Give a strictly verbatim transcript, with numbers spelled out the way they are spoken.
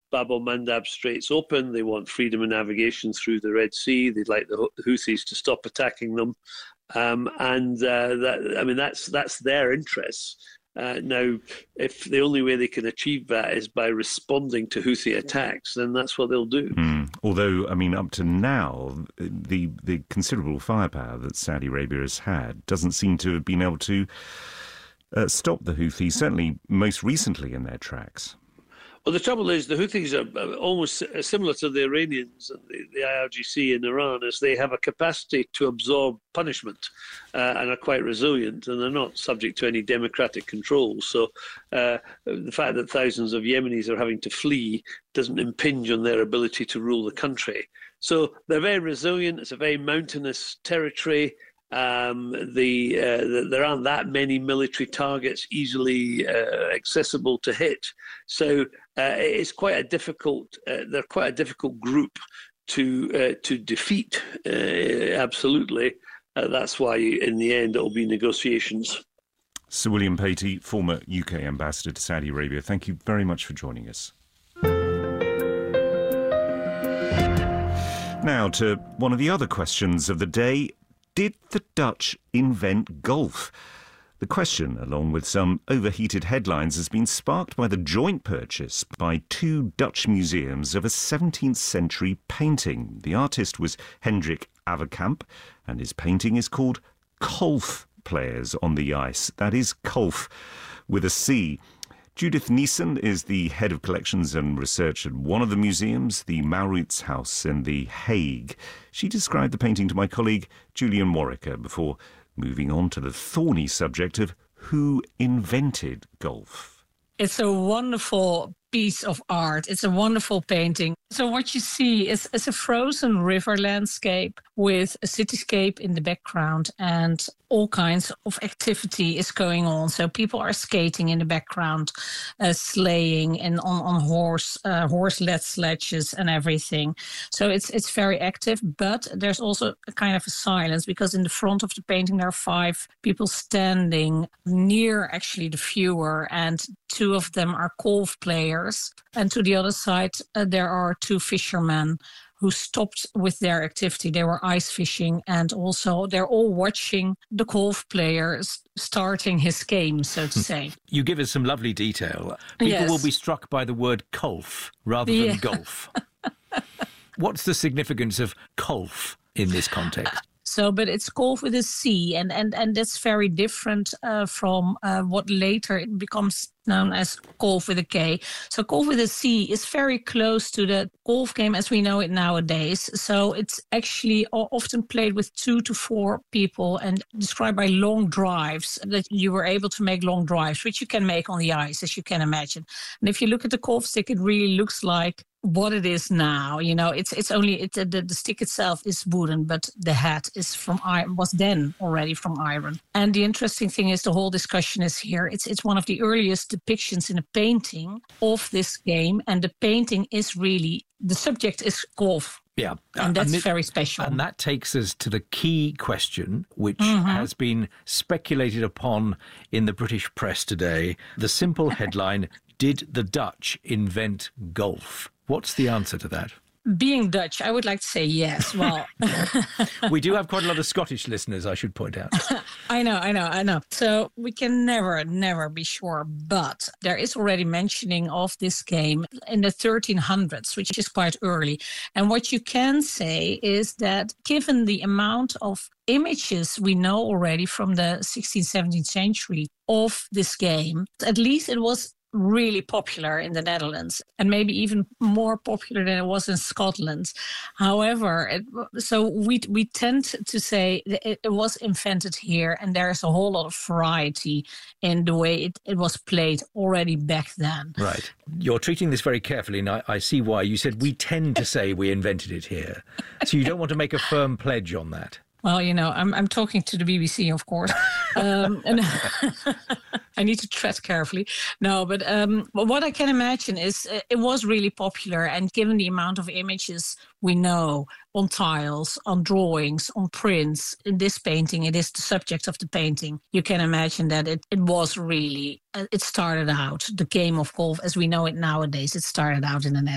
Bab el-Mandab Straits open. They want freedom of navigation through the Red Sea. They'd like the Houthis to stop attacking them. Um, and uh, that, I mean, that's that's their interests. Uh, now, if the only way they can achieve that is by responding to Houthi attacks, then that's what they'll do. Mm. Although, I mean, up to now, the the considerable firepower that Saudi Arabia has had doesn't seem to have been able to uh, stop the Houthis, certainly most recently in their tracks. Well, the trouble is the Houthis are almost similar to the Iranians and the, the I R G C in Iran, as they have a capacity to absorb punishment uh, and are quite resilient, and they're not subject to any democratic control. So uh, the fact that thousands of Yemenis are having to flee doesn't impinge on their ability to rule the country. So they're very resilient. It's a very mountainous territory. Um, the, uh, the there aren't that many military targets easily uh, accessible to hit, so uh, it's quite a difficult. Uh, they're quite a difficult group to uh, to defeat. Uh, absolutely, uh, that's why in the end it'll be negotiations. Sir William Patey, former U K ambassador to Saudi Arabia, thank you very much for joining us. Now to one of the other questions of the day. Did the Dutch invent golf? The question, along with some overheated headlines, has been sparked by the joint purchase by two Dutch museums of a seventeenth century painting. The artist was Hendrik Averkamp, and his painting is called Kolf Players on the Ice. That is Kolf with a C. Judith Neeson is the head of collections and research at one of the museums, the Maurits House in The Hague. She described the painting to my colleague Julian Warwicker before moving on to the thorny subject of who invented golf. It's a wonderful piece of art. It's a wonderful painting. So what you see is, is a frozen river landscape with a cityscape in the background, and all kinds of activity is going on. So people are skating in the background, uh, sleighing and on, on horse, uh, horse-led sledges and everything. So it's it's very active, but there's also a kind of a silence, because in the front of the painting there are five people standing near actually the viewer, and two of them are golf players. And to the other side, uh, there are two fishermen who stopped with their activity. They were ice fishing, and also they're all watching the golf player starting his game, so to say. You give us some lovely detail. People Yes. will be struck by the word golf rather than Yeah. golf. What's the significance of golf in this context? So, but it's golf with a C, and, and, and that's very different uh, from uh, what later it becomes known as golf with a K. So golf with a C is very close to the golf game as we know it nowadays. So it's actually often played with two to four people and described by long drives, that you were able to make long drives, which you can make on the ice, as you can imagine. And if you look at the golf stick, it really looks like what it is now. You know, it's it's only it, the, the stick itself is wooden, but the head is from iron, was then already from iron. And the interesting thing is the whole discussion is here. It's it's one of the earliest depictions in a painting of this game, and the painting is really, the subject is golf. Yeah. And that's and it, very special. And that takes us to the key question, which Mm-hmm. has been speculated upon in the British press today. The simple headline, did the Dutch invent golf? What's the answer to that? Being Dutch, I would like to say yes. Well, We do have quite a lot of Scottish listeners, I should point out. I know, I know, I know. So we can never, never be sure. But there is already mentioning of this game in the thirteen hundreds, which is quite early. And what you can say is that given the amount of images we know already from the sixteenth, seventeenth century of this game, at least it was really popular in the Netherlands, and maybe even more popular than it was in Scotland. However, it, so we we tend to say that it, it was invented here, and there's a whole lot of variety in the way it, it was played already back then. Right. You're treating this very carefully, and I, I see why. You said we tend to say we invented it here. So you don't want to make a firm pledge on that. Well, you know, I'm I'm talking to the B B C, of course, um, and I need to tread carefully. No, but um, what I can imagine is uh, it was really popular, and given the amount of images we know on tiles, on drawings, on prints, in this painting, it is the subject of the painting. You can imagine that it, it was really, uh, it started out, the game of golf as we know it nowadays, it started out in the Netherlands.